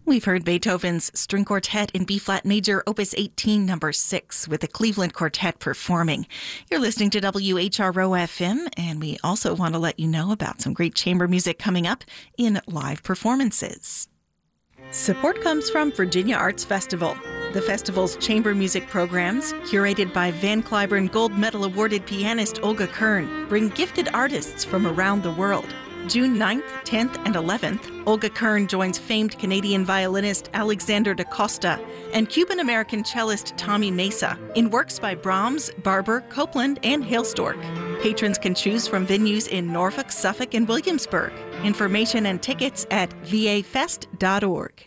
We've heard Beethoven's String Quartet in B-flat major, Opus 18, number 6, with the Cleveland Quartet performing. You're listening to WHRO-FM, and we also want to let you know about some great chamber music coming up in live performances. Support comes from Virginia Arts Festival. The festival's chamber music programs, curated by Van Cliburn Gold Medal awarded pianist Olga Kern, bring gifted artists from around the world. June 9th, 10th, and 11th, Olga Kern joins famed Canadian violinist Alexander da Costa and Cuban-American cellist Tommy Mesa in works by Brahms, Barber, Copland, and Hailstork. Patrons can choose from venues in Norfolk, Suffolk, and Williamsburg. Information and tickets at vafest.org.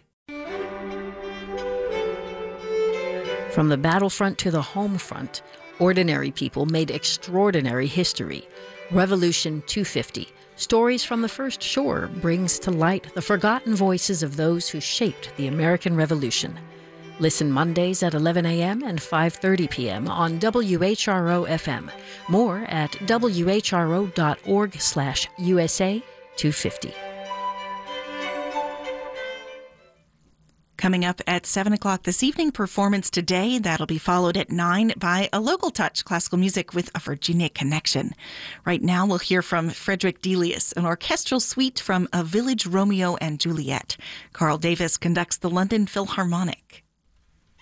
From the battlefront to the home front, ordinary people made extraordinary history. Revolution 250. Stories from the First Shore brings to light the forgotten voices of those who shaped the American Revolution. Listen Mondays at 11 a.m. and 5:30 p.m. on WHRO-FM. More at whro.org/USA250. Coming up at 7 o'clock this evening, Performance Today. That'll be followed at 9 by A Local Touch, classical music with a Virginia connection. Right now, we'll hear from Frederick Delius, an orchestral suite from A Village Romeo and Juliet. Carl Davis conducts the London Philharmonic.